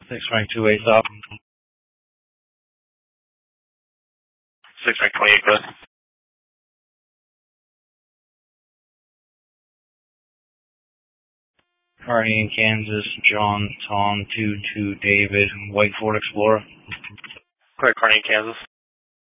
6 rank 2-8 stop. 6 rank 28 crest. Kearney, Kansas, John, Tom, 2-2 David, White Ford Explorer. Correct, Kearney, Kansas.